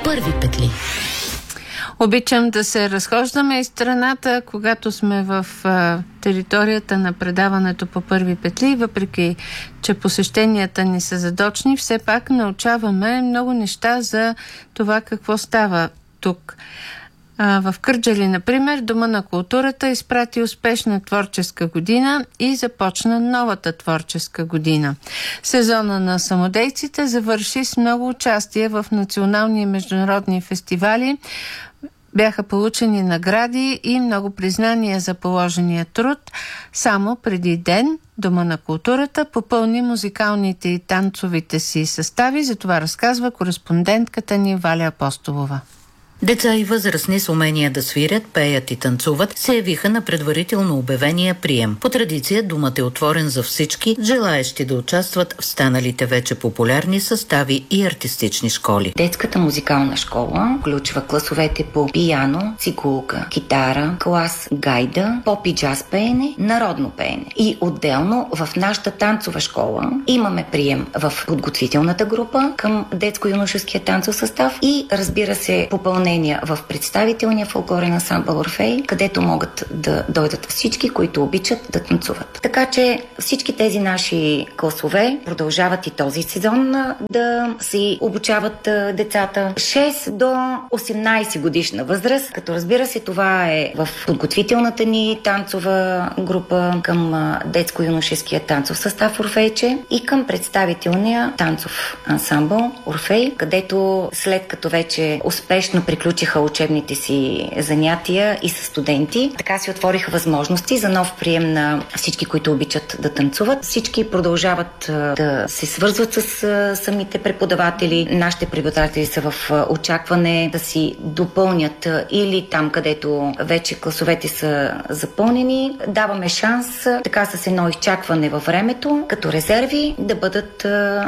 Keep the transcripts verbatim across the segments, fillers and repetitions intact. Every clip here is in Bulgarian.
първи петли. Обичам да се разхождаме из страната, когато сме в а, територията на предаването по първи петли. Въпреки че посещенията ни са задочни, все пак научаваме много неща за това какво става тук. А, в Кърджали, например, Дома на културата изпрати успешна творческа година и започна новата творческа година. Сезона на самодейците завърши с много участие в национални и международни фестивали. Бяха получени награди и много признания за положения труд. Само преди ден Дома на културата попълни музикалните и танцовите си състави. За това разказва кореспондентката ни Валя Апостолова. Деца и възрастни с умения да свирят, пеят и танцуват се явиха на предварително обявения прием. По традиция домът е отворен за всички, желаещи да участват в станалите вече популярни състави и артистични школи. Детската музикална школа включва класовете по пияно, цигулка, китара, клас гайда, поп и джаз пеене, народно пеене. И отделно в нашата танцова школа имаме прием в подготвителната група към детско-юношеския танцов състав и, разбира се, попълнение в представителния фолклорен ансамбъл Орфей, където могат да дойдат всички, които обичат да танцуват. Така че всички тези наши класове продължават и този сезон да си обучават децата шест до осемнайсет годишна възраст, като разбира се това е в подготвителната ни танцова група към детско-юношеския танцов състав Орфейче и към представителния танцов ансамбъл Орфей, където след като вече успешно приключиха учебните си занятия и с студенти. Така си отвориха възможности за нов прием на всички, които обичат да танцуват. Всички продължават да се свързват с самите преподаватели. Нашите преподаватели са в очакване да си допълнят или там, където вече класовете са запълнени. Даваме шанс така с едно изчакване във времето, като резерви, да бъдат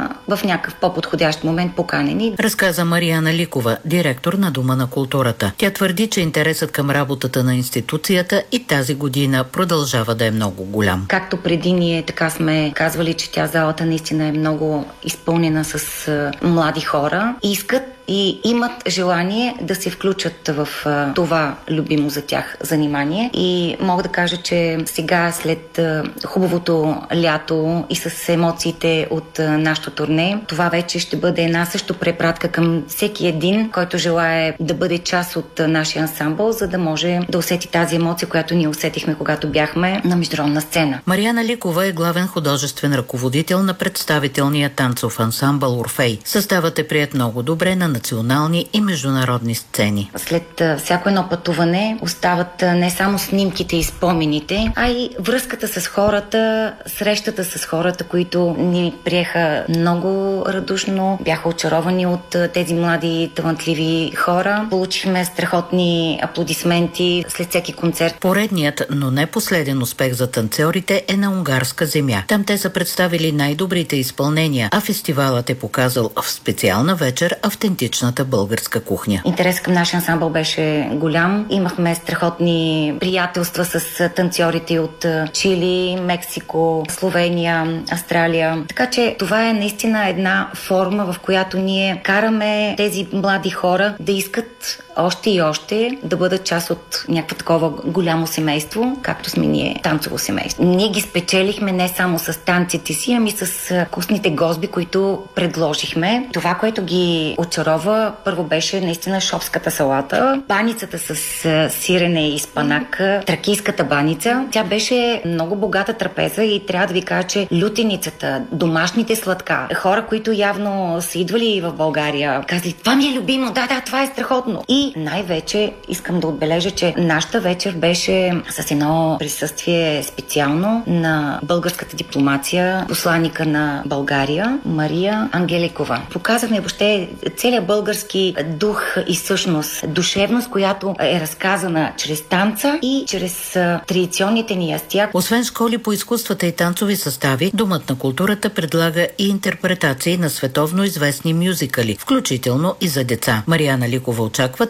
в някакъв по-подходящ момент поканени. Разказа Марияна Ликова, директор на Дома на културата. Тя твърди, че интересът към работата на институцията и тази година продължава да е много голям. Както преди ние така сме казвали, че тя залата наистина е много изпълнена с а, млади хора и искат и имат желание да се включат в а, това любимо за тях занимание. И мога да кажа, че сега след а, хубавото лято и с емоциите от а, нашото турне, това вече ще бъде една също препратка към всеки един, който желае да бъде част от а, нашия ансамбъл, за да може да усети тази емоция, която ние усетихме, когато бяхме на международна сцена. Марияна Ликова е главен художествен ръководител на представителния танцов ансамбъл Орфей. Съставът е приет много добре на национални и международни сцени. След а, всяко едно пътуване остават а, не само снимките и спомените, а и връзката с хората, срещата с хората, които ни приеха много радушно, бяха очаровани от а, тези млади талантливи хора. Получихме страхотни аплодисменти след всеки концерт. Поредният, но не последен успех за танцорите е на унгарска земя. Там те са представили най-добрите изпълнения, а фестивалът е показал в специална вечер автентичната българска кухня. Интерес към нашия ансамбъл беше голям. Имахме страхотни приятелства с танцорите от Чили, Мексико, Словения, Австралия. Така че това е наистина една форма, в която ние караме тези млади хора да искат още и още да бъдат част от някакво такова голямо семейство, както сме ние, танцово семейство. Ние ги спечелихме не само с танците си, ами с вкусните гозби, които предложихме. Това, което ги очарова, първо беше наистина шопската салата, баницата с сирене и спанак, тракийската баница. Тя беше много богата трапеза и трябва да ви кажа, че лютеницата, домашните сладка, хора, които явно са идвали в България, казали, това ми е любимо, да, да, това е страхотно. И най-вече искам да отбележа, че нашата вечер беше с едно присъствие специално на българската дипломация, посланика на България, Мария Ангеликова. Показахме въобще целият български дух и същност, душевност, която е разказана чрез танца и чрез традиционните ни ястия. Освен школи по изкуствата и танцови състави, Домът на културата предлага и интерпретации на световно известни мюзикали, включително и за деца. Марияна Ликова очаква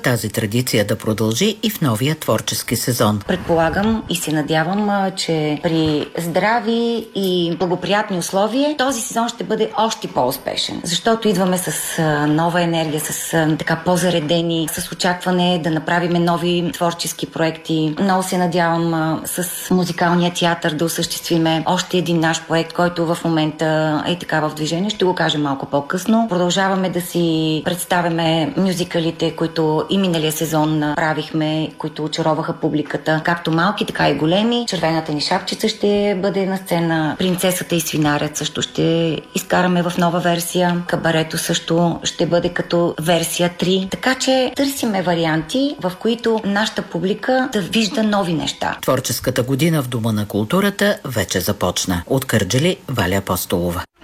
тази традиция да продължи и в новия творчески сезон. Предполагам и се надявам, че при здрави и благоприятни условия този сезон ще бъде още по-успешен, защото идваме с нова енергия, с така по-заредени, с очакване да направим нови творчески проекти. Много се надявам с музикалния театър да осъществиме още един наш проект, който в момента е така в движение. Ще го кажем малко по-късно. Продължаваме да си представяме мюзикалите, които и миналия сезон правихме, които очароваха публиката, както малки, така и големи. Червената ни шапчица ще бъде на сцена. Принцесата и свинарят също ще изкараме в нова версия. Кабарето също ще бъде като версия три. Така че търсиме варианти, в които нашата публика да вижда нови неща. Творческата година в Дома на културата вече започна. От Кърджали, Валя Апостолова.